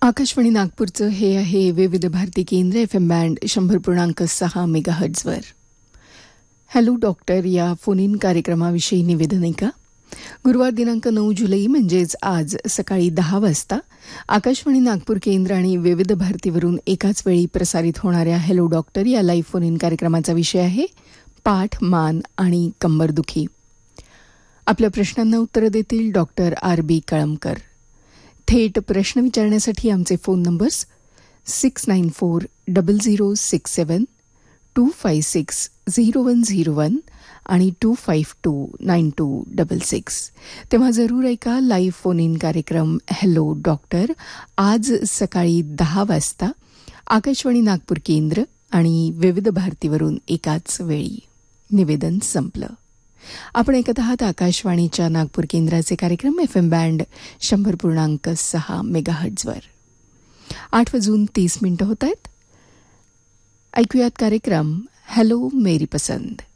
आकाशवाणी नागपूरचं हे आहे विविध भारती केंद्र FM बँड 100.6 मेगाहर्ट्झवर. हॅलो डॉक्टर या फोन इन कार्यक्रमाविषयी निवेदन आहे का? गुरुवार दिनांक 9 जुलै म्हणजेच आज सकाळी 10 वाजता आकाशवाणी नागपूर केंद्र आणि विविध भारतीवरून एकाच वेळी प्रसारित होणाऱ्या हॅलो डॉक्टर या लाईव्ह फोन इन कार्यक्रमाचा विषय आहे पाठ, मान आणि कंबरदुखी. आपल्या प्रश्नांना उत्तरं देतील डॉक्टर RB कळमकर. थेट प्रश्न विचारण्यासाठी आमचे फोन नंबर्स 6940067256 0101 आणि 252926. तेव्हा जरूर ऐका लाईव्ह फोन इन कार्यक्रम हॅलो डॉक्टर आज सकाळी 10 वाजता आकाशवाणी नागपूर केंद्र आणि विविध भारतीवरून एकाच वेळी. निवेदन संपलं. आपण ऐकत आहात आकाशवाणीच्या नागपूर केंद्राचे कार्यक्रम FM बँड 100.6 मेगाहर्ट्झवर. 8:30 होत आहेत. ऐकूयात कार्यक्रम हॅलो मेरी पसंद.